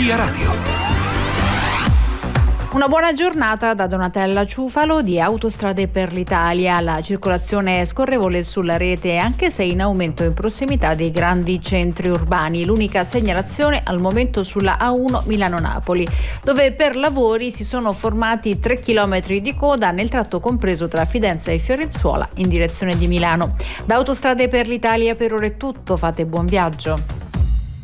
Via Radio. Una buona giornata da Donatella Ciufalo di Autostrade per l'Italia. La circolazione è scorrevole sulla rete, anche se in aumento in prossimità dei grandi centri urbani. L'unica segnalazione al momento sulla A1 Milano-Napoli, dove per lavori si sono formati 3 chilometri di coda nel tratto compreso tra Fidenza e Fiorenzuola in direzione di Milano. Da Autostrade per l'Italia per ora è tutto, fate buon viaggio.